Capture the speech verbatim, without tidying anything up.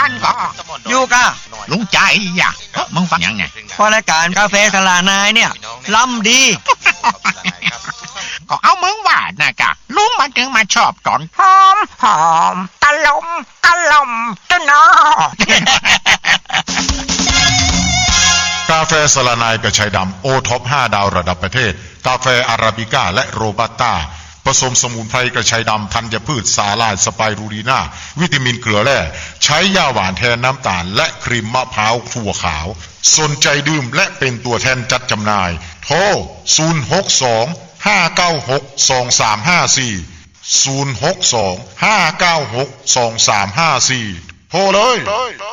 การก็อยู่กะลุงใจอ่ะมึงฟังยังไงพอรายการกาแฟสลานายเนี่ยล้ำดีก็เอามึงว่านะกะลุงมันถึงมาชอบตอนหอมหอมตะลมตะลมตะนอกาแฟสลานายกระชายดำโอท็อปห้าดาวระดับประเทศกาแฟอาราบิก้าและโรบัสต้าผสมสมุนไพรกระชายดำธัญพืชสาลายสไปรูลีนาวิตามินเกลือแร่ใช้ยาหวานแทนน้ำตาลและครีมมะพร้าวถั่วขาวสนใจดื่มและเป็นตัวแทนจัดจำหน่ายโทรศูนย์ หก สอง ห้า เก้า หก สอง สาม ห้า สี่ ศูนย์ หก สอง ห้า เก้า หก สอง สาม ห้า สี่โทรเลย